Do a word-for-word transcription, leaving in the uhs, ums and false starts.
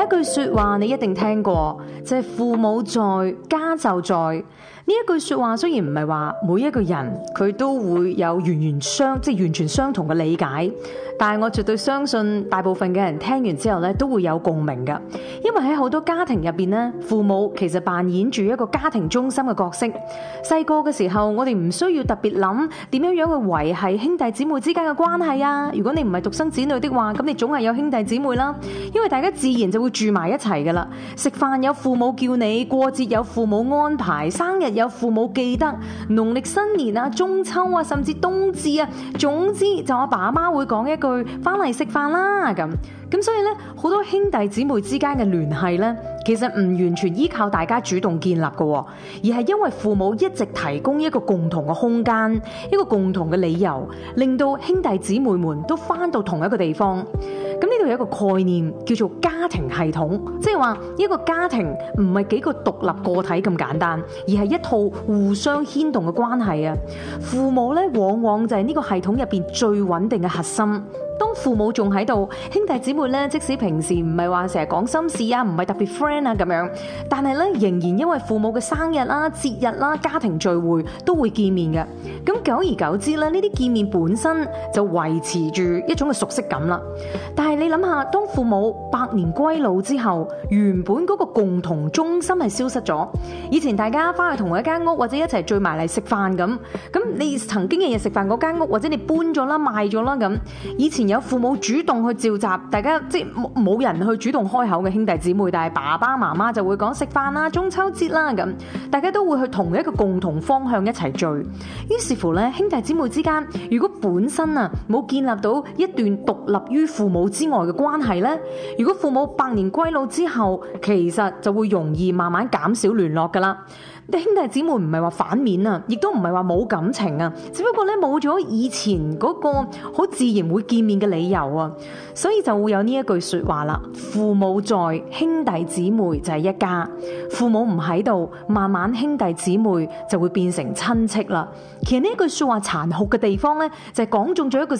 一句說話你一定聽過，就係父母在，家就在。呢一句說話雖然唔係話每一個人佢都會有完全相即係完全相同嘅理解，但係我絕對相信大部分嘅人聽完之後咧都會有共鳴㗎。因為喺好多家庭入邊咧，父母其實扮演住一個家庭中心嘅角色。細個嘅時候，我哋唔需要特別諗點樣樣去維繫兄弟姊妹之間嘅關係啊。如果你唔係獨生子女的話，咁你總係有兄弟姊妹啦，因為大家自然就會住埋一齊噶啦。食飯有父母叫你，過節有父母安排，生日有父母記得，農曆新年啊、中秋啊，甚至冬至啊，總之就阿爸阿媽會講一句翻嚟食飯啦咁。咁所以咧，好多兄弟姊妹之間嘅聯繫咧，其實唔完全依靠大家主動建立嘅，而係因為父母一直提供一個共同嘅空間，一個共同嘅理由，令到兄弟姊妹們都翻到同一個地方。咁呢度有一個概念叫做家庭系統，即係話一個家庭唔係幾個獨立個體咁簡單，而係一套互相牽動嘅關係啊。父母咧往往就係呢個系統入邊最穩定嘅核心。當父母仲喺度，兄弟姊妹咧，即使平時唔係話成日講心事啊，唔係特別 friend 啊咁樣，但係咧仍然因為父母嘅生日啦、節日啦、家庭聚會都會見面嘅。咁久而久之咧，呢啲見面本身就維持住一種嘅熟悉感啦。但係你諗下，當父母百年歸老之後，原本嗰個共同中心係消失咗。以前大家翻去同一間屋或者一齊聚埋嚟食飯咁，咁你曾經日日食飯嗰間屋或者你搬咗啦、賣咗啦咁，以前有父母主動去召集大家，即係冇人去主動開口嘅兄弟姊妹，但係爸爸媽媽就會講食飯啦、中秋節啦咁，大家都會去同一個共同方向一齊聚。於是乎咧，兄弟姊妹之間如果本身啊冇建立到一段獨立於父母之外嘅關係咧，如果父母百年歸老之後，其實就會容易慢慢減少聯絡噶啦。兄弟姊妹唔係話反面啊，亦都唔係話冇感情啊，只不過咧冇咗以前嗰個好自然會見面嘅理由啊，所以就會有呢一句說話啦：父母在，兄弟姊妹就係一家；父母唔喺度，慢慢兄弟姊妹就會變成親戚啦。其實呢一句說話殘酷嘅地方咧，就係講中咗一個